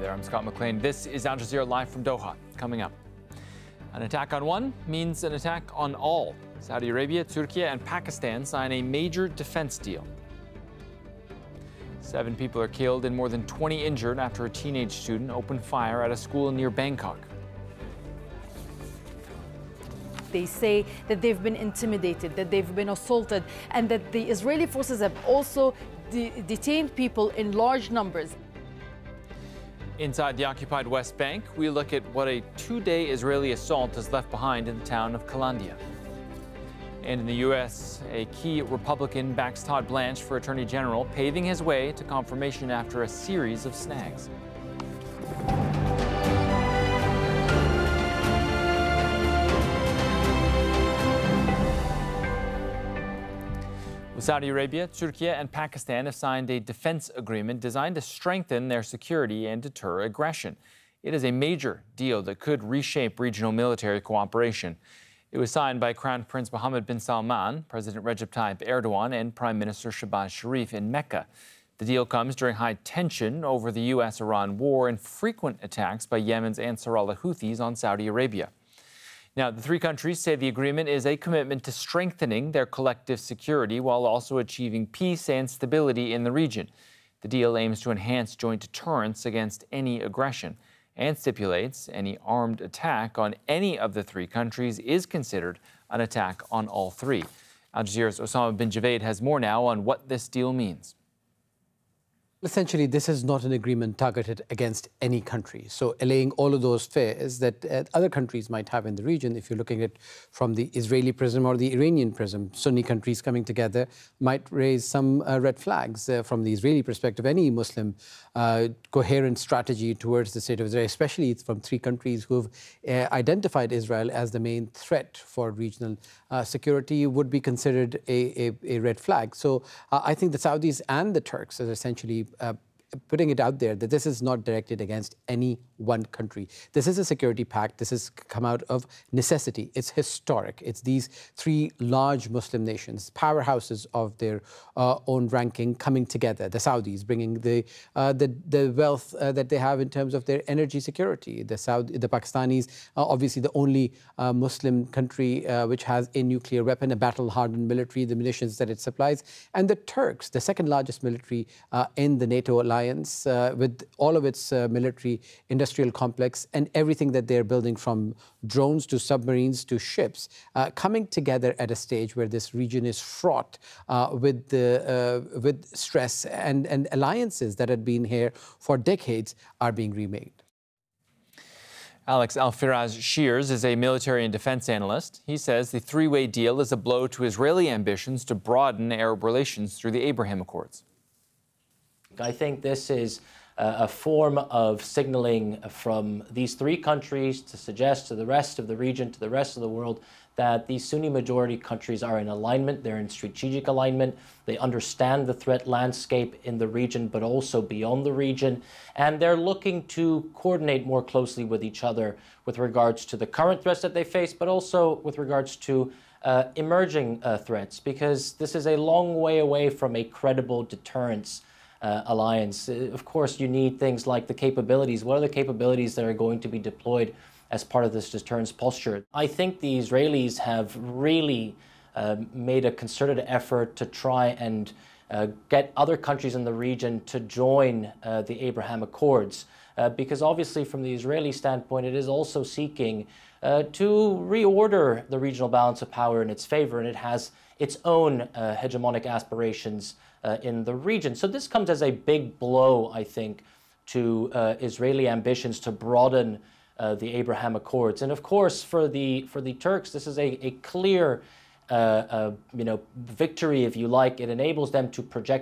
there, I'm Scott McLean. This is Al Jazeera live from Doha. Coming up, an attack on one means an attack on all. Saudi Arabia, Turkey, and Pakistan sign a major defense deal. 7 people are killed and more than 20 injured after a teenage student opened fire at a school near Bangkok. They say that they've been intimidated, that they've been assaulted, and that the Israeli forces have also detained people in large numbers. Inside the occupied West Bank, we look at what a 2-day Israeli assault has left behind in the town of Kalandia. And in the U.S., a key Republican backs Todd Blanche for Attorney General, paving his way to confirmation after a series of snags. Saudi Arabia, Turkey, and Pakistan have signed a defense agreement designed to strengthen their security and deter aggression. It is a major deal that could reshape regional military cooperation. It was signed by Crown Prince Mohammed bin Salman, President Recep Tayyip Erdogan, and Prime Minister Shehbaz Sharif in Mecca. The deal comes during high tension over the U.S.-Iran war and frequent attacks by Yemen's Ansar al-Houthis on Saudi Arabia. Now, the 3 countries say the agreement is a commitment to strengthening their collective security while also achieving peace and stability in the region. The deal aims to enhance joint deterrence against any aggression and stipulates any armed attack on any of the 3 countries is considered an attack on all 3. Al Jazeera's Osama bin Javaid has more now on what this deal means. Essentially, this is not an agreement targeted against any country. So allaying all of those fears that other countries might have in the region, if you're looking at from the Israeli prism or the Iranian prism, Sunni countries coming together might raise some red flags from the Israeli perspective. Any Muslim coherent strategy towards the state of Israel, especially from 3 countries who have identified Israel as the main threat for regional security, would be considered a red flag. So I think the Saudis and the Turks are essentially putting it out there that this is not directed against any one country. This is a security pact. This has come out of necessity. It's historic. It's these 3 large Muslim nations, powerhouses of their own ranking, coming together. The Saudis bringing the wealth that they have in terms of their energy security. The Pakistanis, obviously the only Muslim country which has a nuclear weapon, a battle-hardened military, the munitions that it supplies, and the Turks, the 2nd largest military in the NATO alliance, with all of its military industrial complex and everything that they're building, from drones to submarines to ships, coming together at a stage where this region is fraught with stress, and alliances that had been here for decades are being remade. Alex Al-Firaz Shears is a military and defense analyst. He says the 3-way deal is a blow to Israeli ambitions to broaden Arab relations through the Abraham Accords. I think this is a form of signaling from these 3 countries to suggest to the rest of the region, to the rest of the world, that these Sunni majority countries are in alignment, they're in strategic alignment, they understand the threat landscape in the region, but also beyond the region, and they're looking to coordinate more closely with each other with regards to the current threats that they face, but also with regards to emerging threats, because this is a long way away from a credible deterrence alliance. Of course, you need things like the capabilities. What are the capabilities that are going to be deployed as part of this deterrence posture? I think the Israelis have really made a concerted effort to try and get other countries in the region to join the Abraham Accords, because obviously from the Israeli standpoint, it is also seeking to reorder the regional balance of power in its favor, and it has its own hegemonic aspirations in the region. So this comes as a big blow, I think, to Israeli ambitions to broaden the Abraham Accords. And of course, for the Turks, this is a clear victory, if you like. It enables them to project